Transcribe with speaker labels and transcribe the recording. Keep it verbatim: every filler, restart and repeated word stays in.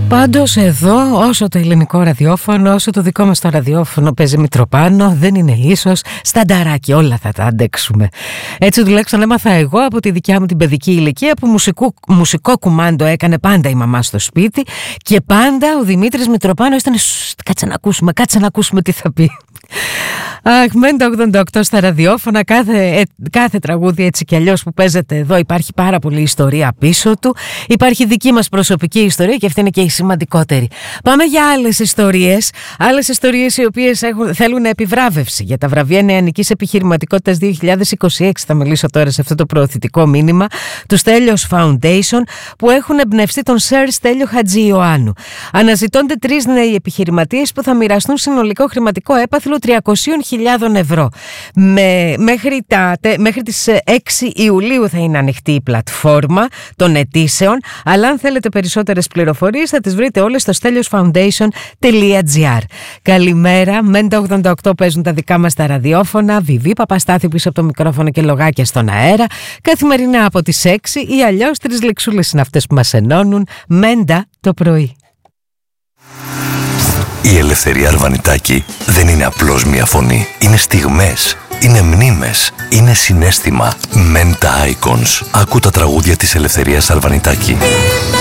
Speaker 1: Πάντως εδώ, όσο το ελληνικό ραδιόφωνο, όσο το δικό μας το ραδιόφωνο παίζει Μητροπάνο, δεν είναι ίσως στανταράκι, όλα θα τα αντέξουμε. Έτσι τουλάχιστον έμαθα εγώ από τη δικιά μου την παιδική ηλικία, που μουσικό, μουσικό κουμάντο έκανε πάντα η μαμά στο σπίτι και πάντα ο Δημήτρης Μητροπάνος ήταν κάτσε να ακούσουμε, κάτσε να ακούσουμε τι θα πει. Αχ, μέντα ογδόντα οκτώ στα ραδιόφωνα, κάθε, ε, κάθε τραγούδι έτσι κι αλλιώς που παίζεται εδώ υπάρχει πάρα πολλή ιστορία πίσω του. Υπάρχει δική μας προσωπική ιστορία και αυτή είναι και η σημαντικότερη. Πάμε για άλλες ιστορίες, άλλες ιστορίες οι οποίες έχουν, θέλουν επιβράβευση για τα βραβεία νεανικής επιχειρηματικότητας δύο χιλιάδες είκοσι έξι. Θα μιλήσω τώρα σε αυτό το προωθητικό μήνυμα του Στέλιος Foundation, που έχουν εμπνευστεί τον Σερ Στέλιο Χατζη-Ιωάννου. Αναζητώνται τρεις νέοι επιχειρηματίες που θα μοιραστούν συνολικό χρηματικό έπαθλο τριακόσιες χιλιάδες ευρώ. Με, μέχρι, τα, μέχρι τις έξι Ιουλίου θα είναι ανοιχτή η πλατφόρμα των αιτήσεων, αλλά αν θέλετε περισσότερες πληροφορίες θα τις βρείτε όλες στο στέλιος φάουντέισον τελεία τζι άρ. Καλημέρα, μέντα ογδόντα οκτώ παίζουν τα δικά μας τα ραδιόφωνα, Βιβί Παπαστάθη πίσω από το μικρόφωνο και λογάκια στον αέρα, καθημερινά από τις έξι ή αλλιώς τρεις λεξούλες είναι αυτές που μας ενώνουν, μέντα το πρωί.
Speaker 2: Η Ελευθερία Αρβανιτάκη δεν είναι απλώς μια φωνή. Είναι στιγμές, είναι μνήμες, είναι συναίσθημα. Menta Icons. Άκου τα τραγούδια της Ελευθερίας Αρβανιτάκη.